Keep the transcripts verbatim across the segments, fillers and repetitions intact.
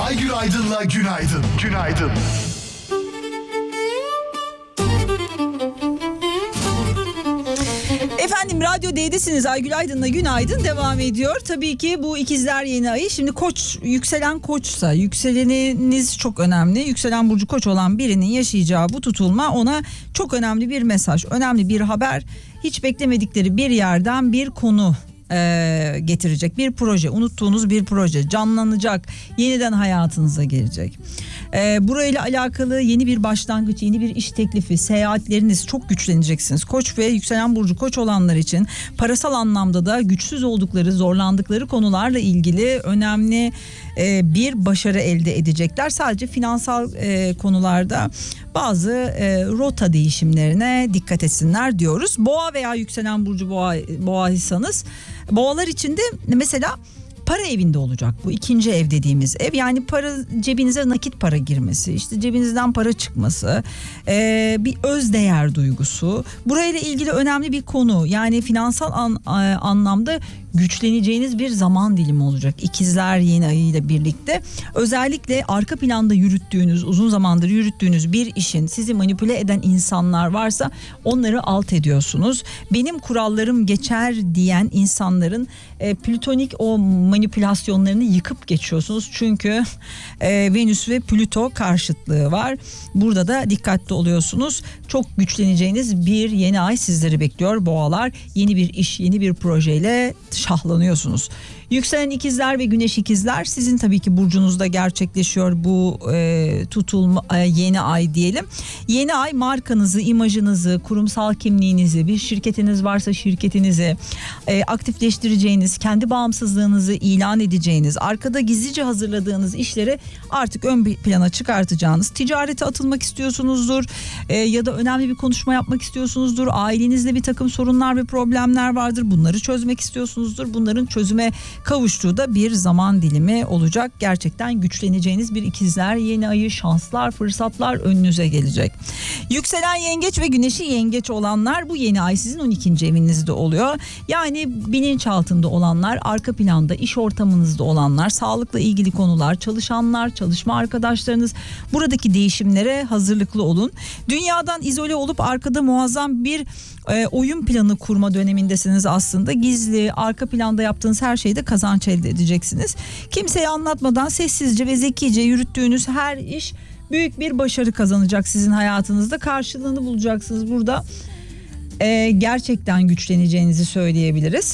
Aygül Aydın'la Günaydın. Günaydın. Efendim Radyo D'desiniz. Aygül Aydın'la Günaydın devam ediyor. Tabii ki bu ikizler yeni ayı. Şimdi Koç, yükselen Koçsa, yükseleniniz çok önemli. Yükselen burcu Koç olan birinin yaşayacağı bu tutulma ona çok önemli bir mesaj, önemli bir haber. Hiç beklemedikleri bir yerden bir konu e, getirecek, bir proje, unuttuğunuz bir proje canlanacak, yeniden hayatınıza gelecek. E, burayla alakalı yeni bir başlangıç, yeni bir iş teklifi, seyahatleriniz, çok güçleneceksiniz. Koç ve yükselen burcu Koç olanlar için parasal anlamda da güçsüz oldukları, zorlandıkları konularla ilgili önemli e, bir başarı elde edecekler. Sadece finansal e, konularda bazı e, rota değişimlerine dikkat etsinler diyoruz. Boğa veya yükselen burcu boğa boğaysanız, boğalar için de mesela para evinde olacak bu ikinci ev dediğimiz ev. Yani para, cebinize nakit para girmesi, işte cebinizden para çıkması, e, bir özdeğer duygusu. Burayla ilgili önemli bir konu. Yani finansal an, a, anlamda güçleneceğiniz bir zaman dilimi olacak. İkizler yeni ayıyla birlikte. Özellikle arka planda yürüttüğünüz, uzun zamandır yürüttüğünüz bir işin sizi manipüle eden insanlar varsa onları alt ediyorsunuz. Benim kurallarım geçer diyen insanların e, plütonik o manipülasyonlarını yıkıp geçiyorsunuz. Çünkü e, Venüs ve Plüto karşıtlığı var. Burada da dikkatli oluyorsunuz. Çok güçleneceğiniz bir yeni ay sizleri bekliyor boğalar. Yeni bir iş, yeni bir projeyle şahlanıyorsunuz. Yükselen ikizler ve güneş ikizler, sizin tabii ki burcunuzda gerçekleşiyor bu e, tutulma e, yeni ay diyelim. Yeni ay markanızı, imajınızı, kurumsal kimliğinizi, bir şirketiniz varsa şirketinizi e, aktifleştireceğiniz, kendi bağımsızlığınızı ilan edeceğiniz, arkada gizlice hazırladığınız işleri artık ön plana çıkartacağınız, ticarete atılmak istiyorsunuzdur e, ya da önemli bir konuşma yapmak istiyorsunuzdur. Ailenizde bir takım sorunlar ve problemler vardır. Bunları çözmek istiyorsunuzdur. Bunların çözüme kavuştuğu da bir zaman dilimi olacak. Gerçekten güçleneceğiniz bir ikizler yeni ayı, şanslar, fırsatlar önünüze gelecek. Yükselen yengeç ve güneşi yengeç olanlar, bu yeni ay sizin on ikinci evinizde oluyor. Yani bilinçaltında olanlar, arka planda, iş ortamınızda olanlar, sağlıkla ilgili konular, çalışanlar, çalışma arkadaşlarınız, buradaki değişimlere hazırlıklı olun. Dünyadan izole olup arkada muazzam bir e, oyun planı kurma dönemindesiniz aslında. Gizli, arka planda yaptığınız her şeyde kazanç elde edeceksiniz. Kimseye anlatmadan sessizce ve zekice yürüttüğünüz her iş büyük bir başarı kazanacak sizin hayatınızda. Karşılığını bulacaksınız burada. Ee, gerçekten güçleneceğinizi söyleyebiliriz.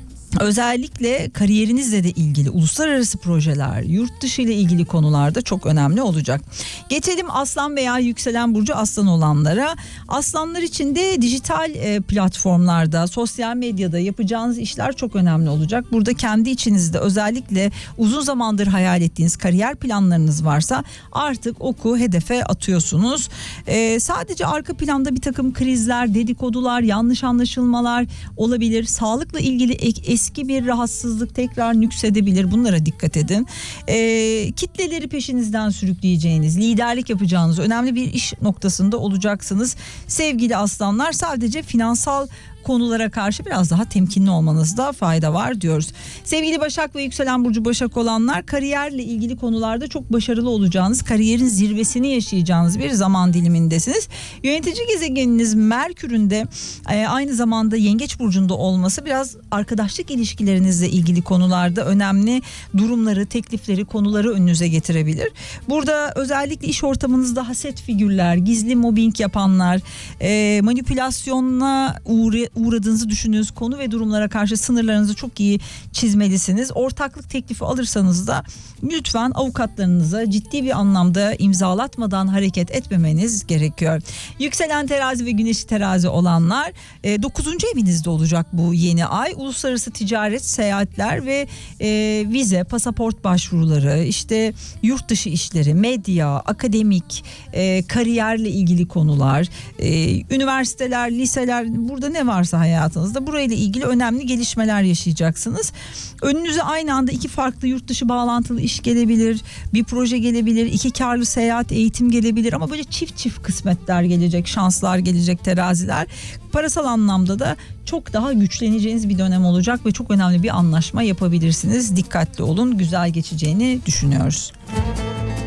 Özellikle kariyerinizle de ilgili uluslararası projeler, yurt dışı ile ilgili konularda çok önemli olacak. Geçelim aslan veya yükselen burcu aslan olanlara. Aslanlar için de dijital e, platformlarda, sosyal medyada yapacağınız işler çok önemli olacak. Burada kendi içinizde özellikle uzun zamandır hayal ettiğiniz kariyer planlarınız varsa artık oku hedefe atıyorsunuz. E, sadece arka planda bir takım krizler, dedikodular, yanlış anlaşılmalar olabilir. Sağlıkla ilgili ek, eski bir rahatsızlık tekrar nüksedebilir. Bunlara dikkat edin. E, kitleleri peşinizden sürükleyeceğiniz, liderlik yapacağınız önemli bir iş noktasında olacaksınız. Sevgili aslanlar, sadece finansal konulara karşı biraz daha temkinli olmanızda fayda var diyoruz. Sevgili Başak ve yükselen burcu Başak olanlar, kariyerle ilgili konularda çok başarılı olacağınız, kariyerin zirvesini yaşayacağınız bir zaman dilimindesiniz. Yönetici gezegeniniz Merkür'ün de e, aynı zamanda Yengeç burcunda olması biraz arkadaşlık ilişkilerinizle ilgili konularda önemli durumları, teklifleri, konuları önünüze getirebilir. Burada özellikle iş ortamınızda haset figürler, gizli mobbing yapanlar, e, manipülasyonla uğra uğradığınızı düşündüğünüz konu ve durumlara karşı sınırlarınızı çok iyi çizmelisiniz. Ortaklık teklifi alırsanız da lütfen avukatlarınıza ciddi bir anlamda imzalatmadan hareket etmemeniz gerekiyor. Yükselen terazi ve güneşi terazi olanlar dokuzuncu evinizde olacak bu yeni ay. Uluslararası ticaret, seyahatler ve e, vize, pasaport başvuruları, işte yurt dışı işleri, medya, akademik, e, kariyerle ilgili konular, e, üniversiteler, liseler, burada ne var varsa hayatınızda burayla ilgili önemli gelişmeler yaşayacaksınız. Önünüze aynı anda iki farklı yurt dışı bağlantılı iş gelebilir, bir proje gelebilir, iki karlı seyahat, eğitim gelebilir ama böyle çift çift kısmetler gelecek, şanslar gelecek teraziler. Parasal anlamda da çok daha güçleneceğiniz bir dönem olacak ve çok önemli bir anlaşma yapabilirsiniz. Dikkatli olun, güzel geçeceğini düşünüyoruz.